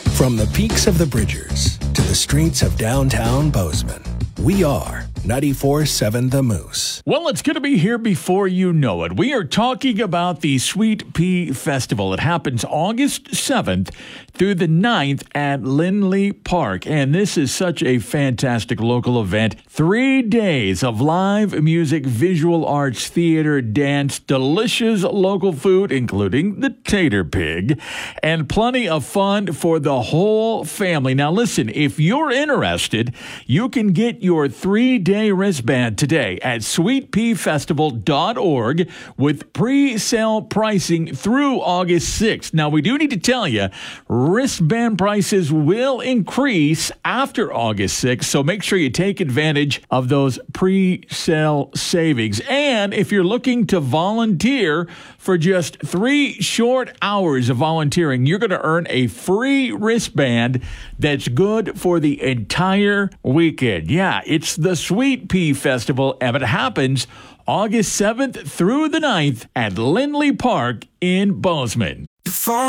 From the peaks of the Bridgers to the streets of downtown Bozeman, we are 94.7 The Moose. Well, it's going to be here before you know it. We are talking about the Sweet Pea Festival. It happens August 7th through the 9th at Lindley Park. And this is such a fantastic local event. 3 days of live music, visual arts, theater, dance, delicious local food, including the Tater Pig, and plenty of fun for the whole family. Now, listen, if you're interested, you can get your 3-day wristband today at sweetpeafestival.org with pre-sale pricing through August 6th. Now, we do need to tell you, wristband prices will increase after August 6th, so make sure you take advantage of those pre-sale savings. And if you're looking to volunteer for just 3 short hours of volunteering, you're going to earn a free wristband that's good for the entire weekend. Yeah, it's the Sweet Pea Festival, and it happens August 7th through the 9th at Lindley Park in Bozeman.